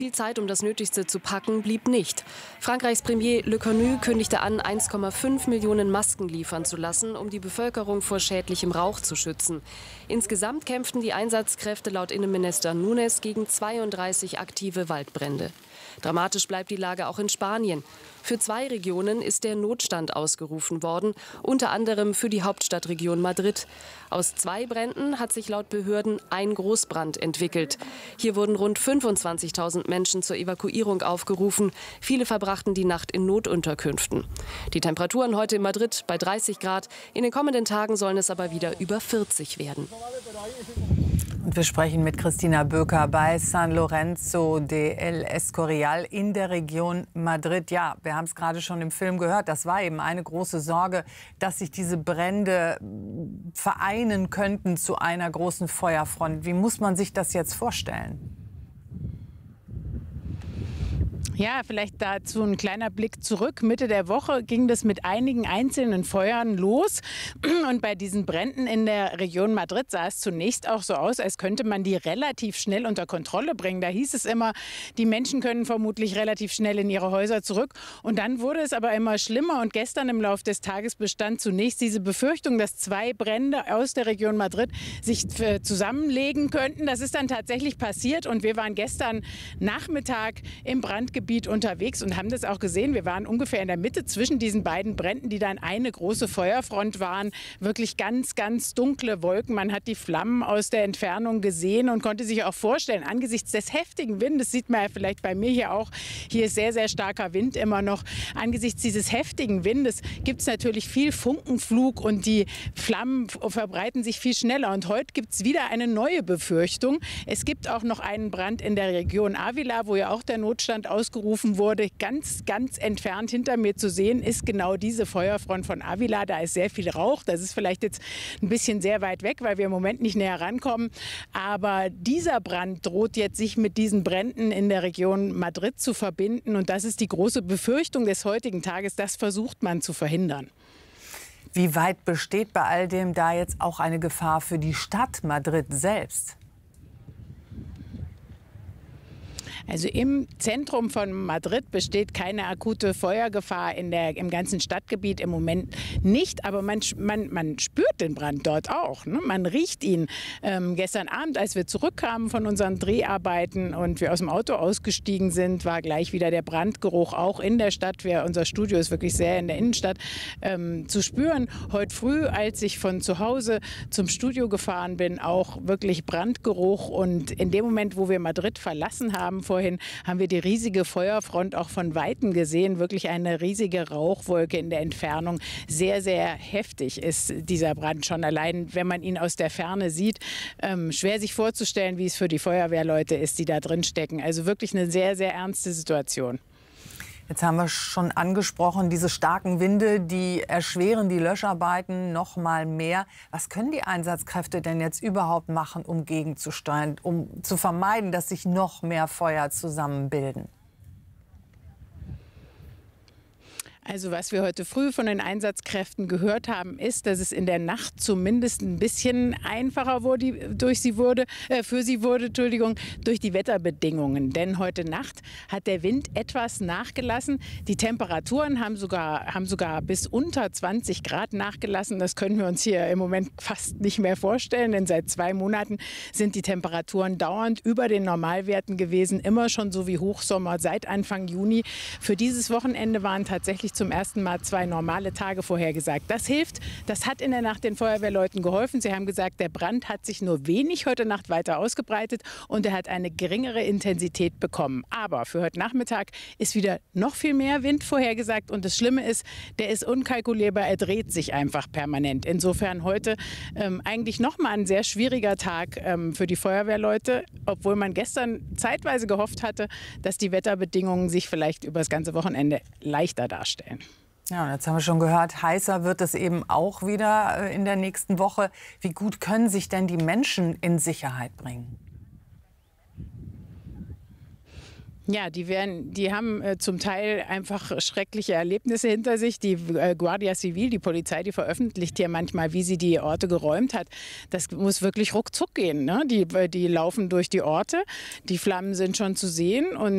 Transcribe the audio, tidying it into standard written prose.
Viel Zeit, um das Nötigste zu packen, blieb nicht. Frankreichs Premier Le Cornu kündigte an, 1,5 Millionen Masken liefern zu lassen, um die Bevölkerung vor schädlichem Rauch zu schützen. Insgesamt kämpften die Einsatzkräfte laut Innenminister Núñez gegen 32 aktive Waldbrände. Dramatisch bleibt die Lage auch in Spanien. Für 2 Regionen ist der Notstand ausgerufen worden, unter anderem für die Hauptstadtregion Madrid. Aus 2 Bränden hat sich laut Behörden ein Großbrand entwickelt. Hier wurden rund 25.000 Menschen zur Evakuierung aufgerufen. Viele verbrachten die Nacht in Notunterkünften. Die Temperaturen heute in Madrid bei 30 Grad. In den kommenden Tagen sollen es aber wieder über 40 werden. Und wir sprechen mit Christina Böker bei San Lorenzo de El Escorial in der Region Madrid. Ja, wir haben es gerade schon im Film gehört. Das war eben eine große Sorge, dass sich diese Brände vereinen könnten zu einer großen Feuerfront. Wie muss man sich das jetzt vorstellen? Ja, vielleicht dazu ein kleiner Blick zurück. Mitte der Woche ging das mit einigen einzelnen Feuern los. Und bei diesen Bränden in der Region Madrid sah es zunächst auch so aus, als könnte man die relativ schnell unter Kontrolle bringen. Da hieß es immer, die Menschen können vermutlich relativ schnell in ihre Häuser zurück. Und dann wurde es aber immer schlimmer. Und gestern im Laufe des Tages bestand zunächst diese Befürchtung, dass 2 Brände aus der Region Madrid sich zusammenlegen könnten. Das ist dann tatsächlich passiert. Und wir waren gestern Nachmittag im Brandgebiet unterwegs und haben das auch gesehen. Wir waren ungefähr in der Mitte zwischen diesen beiden Bränden, die dann eine große Feuerfront waren. Wirklich ganz, ganz dunkle Wolken. Man hat die Flammen aus der Entfernung gesehen und konnte sich auch vorstellen, angesichts des heftigen Windes, sieht man ja vielleicht bei mir hier auch, hier ist sehr, sehr starker Wind immer noch. Angesichts dieses heftigen Windes gibt es natürlich viel Funkenflug und die Flammen verbreiten sich viel schneller. Und heute gibt es wieder eine neue Befürchtung. Es gibt auch noch einen Brand in der Region Ávila, wo ja auch der Notstand ausgerufen wurde. Ganz, ganz entfernt hinter mir zu sehen ist genau diese Feuerfront von Ávila. Da ist sehr viel Rauch. Das ist vielleicht jetzt ein bisschen sehr weit weg, weil wir im Moment nicht näher rankommen. Aber dieser Brand droht jetzt, sich mit diesen Bränden in der Region Madrid zu verbinden. Und das ist die große Befürchtung des heutigen Tages. Das versucht man zu verhindern. Wie weit besteht bei all dem da jetzt auch eine Gefahr für die Stadt Madrid selbst? Also im Zentrum von Madrid besteht keine akute Feuergefahr im ganzen Stadtgebiet im Moment nicht. Aber man spürt den Brand dort auch. Ne? Man riecht ihn. Gestern Abend, als wir zurückkamen von unseren Dreharbeiten und wir aus dem Auto ausgestiegen sind, war gleich wieder der Brandgeruch auch in der Stadt. Unser Studio ist wirklich sehr in der Innenstadt zu spüren. Heute früh, als ich von zu Hause zum Studio gefahren bin, auch wirklich Brandgeruch. Und in dem Moment, wo wir Madrid verlassen haben, vorhin haben wir die riesige Feuerfront auch von Weitem gesehen. Wirklich eine riesige Rauchwolke in der Entfernung. Sehr, sehr heftig ist dieser Brand schon allein, wenn man ihn aus der Ferne sieht. Schwer sich vorzustellen, wie es für die Feuerwehrleute ist, die da drin stecken. Also wirklich eine sehr, sehr ernste Situation. Jetzt haben wir schon angesprochen, diese starken Winde, die erschweren die Löscharbeiten noch mal mehr. Was können die Einsatzkräfte denn jetzt überhaupt machen, um gegenzusteuern, um zu vermeiden, dass sich noch mehr Feuer zusammenbilden? Also was wir heute früh von den Einsatzkräften gehört haben, ist, dass es in der Nacht zumindest ein bisschen einfacher für sie wurde, durch die Wetterbedingungen. Denn heute Nacht hat der Wind etwas nachgelassen. Die Temperaturen haben sogar bis unter 20 Grad nachgelassen. Das können wir uns hier im Moment fast nicht mehr vorstellen, denn seit 2 Monaten sind die Temperaturen dauernd über den Normalwerten gewesen, immer schon so wie Hochsommer seit Anfang Juni. Für dieses Wochenende waren tatsächlich zum ersten Mal 2 normale Tage vorhergesagt. Das hilft. Das hat in der Nacht den Feuerwehrleuten geholfen. Sie haben gesagt, der Brand hat sich nur wenig heute Nacht weiter ausgebreitet und er hat eine geringere Intensität bekommen. Aber für heute Nachmittag ist wieder noch viel mehr Wind vorhergesagt. Und das Schlimme ist, der ist unkalkulierbar. Er dreht sich einfach permanent. Insofern heute eigentlich noch mal ein sehr schwieriger Tag für die Feuerwehrleute, obwohl man gestern zeitweise gehofft hatte, dass die Wetterbedingungen sich vielleicht über das ganze Wochenende leichter darstellen. Ja, und jetzt haben wir schon gehört, heißer wird es eben auch wieder in der nächsten Woche. Wie gut können sich denn die Menschen in Sicherheit bringen? Ja, die haben zum Teil einfach schreckliche Erlebnisse hinter sich. Die Guardia Civil, die Polizei, die veröffentlicht hier manchmal, wie sie die Orte geräumt hat. Das muss wirklich ruckzuck gehen. Ne? Die laufen durch die Orte, die Flammen sind schon zu sehen und